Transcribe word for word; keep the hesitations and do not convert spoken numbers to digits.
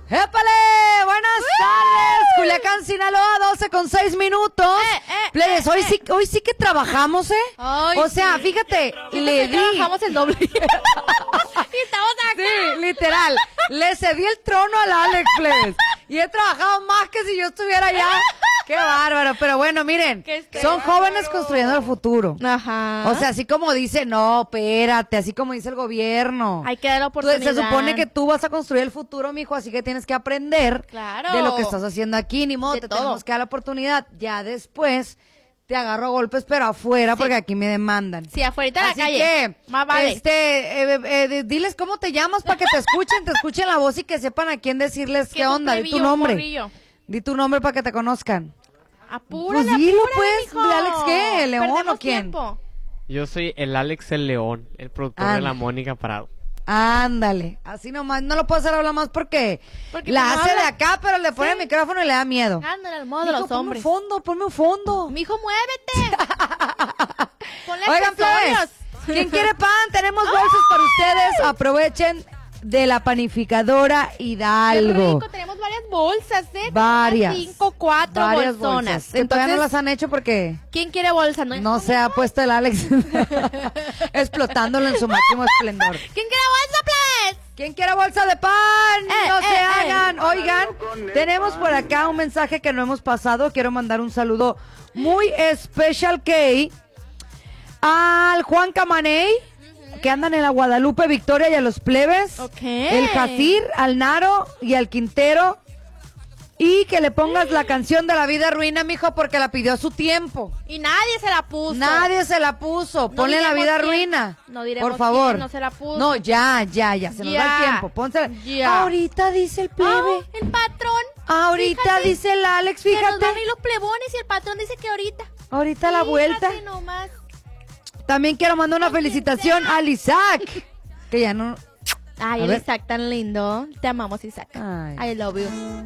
¡Épale! Buenas tardes, Culiacán, Sinaloa, doce con seis minutos. Eh, eh, Plebes, eh, hoy eh. sí, hoy sí que trabajamos, ¿eh? Ay, o sea, sí. fíjate, Siento le que di... trabajamos el doble. Y estamos acá. Sí, literal. Le cedí el trono al Alex, plebes. Y he trabajado más que si yo estuviera allá. ¡Qué bárbaro! Pero bueno, miren, Qué este- son jóvenes construyendo el futuro. Ajá. O sea, así como dice, no, espérate, así como dice el gobierno. hay que dar la Tú- oportunidad. se supone que tú vas a construir el futuro, mijo, así que tienes que aprender Claro. de lo que estás haciendo aquí, ni modo, De te todo. tenemos que dar la oportunidad. Ya después te agarro a golpes, pero afuera, Sí. porque aquí me demandan. Sí, afuera de la Así calle. que, Más vale. este, eh, eh, eh, diles cómo te llamas para que te escuchen, te escuchen la voz y que sepan a quién decirles Que qué es un onda, di tu plebillo, un nombre. morrillo. Di tu nombre para que te conozcan. Apúrale, Pues dilo, apúrale, pues, mijo. ¿de Alex qué? ¿El León Perdemos o quién? tiempo. Yo soy el Alex el León, el productor Anda. de la Mónica Parado. Ándale, así nomás, no lo puedo hacer hablar más porque, Porque la como hace habla- de acá, pero le pone Sí. el micrófono y le da miedo. Ándale, al modo de Mijo, los ponme hombres. un fondo, ponme un fondo. Mijo, muévete. Ponle Oigan, accesorios. plebes, ¿quién quiere pan? Tenemos bolsas para ustedes. Aprovechen de la panificadora Qué Hidalgo. rico, tenemos varias bolsas, ¿eh? Varias. Como unas Cinco, cuatro Varias bolsonas. bolsas. Que todavía no Entonces, las han hecho porque ¿quién quiere bolsa? No, no se ha puesto el Alex explotándolo en su máximo esplendor. ¿Quién quiere bolsa, plebes? ¿Quién quiere bolsa de pan? Eh, no eh, se eh. hagan. Oigan, tenemos por acá un mensaje que no hemos pasado. Quiero mandar un saludo muy especial K al Juan Camaney, que andan en la Guadalupe Victoria, y a los plebes. Ok. El Jacir, al Naro y al Quintero. Y que le pongas la canción de La Vida Ruina, mijo, porque la pidió a su tiempo. Y nadie se la puso. Nadie se la puso. No Ponle La diremos Vida quién. Ruina. No diremos Por favor. quién no se la puso. No, ya, ya, ya. Se nos da Ya. el tiempo. Pónsela. Ya. Ahorita dice el Ah, plebe. el patrón. Ahorita Fíjate, dice el Alex, que nos fíjate. van a ir los plebones y el patrón dice que ahorita. Ahorita a la vuelta. Fíjate nomás. También quiero mandar una felicitación al Isaac. Que ya no. Ay, A el ver. Isaac tan lindo. Te amamos, Isaac. Ay. I love you.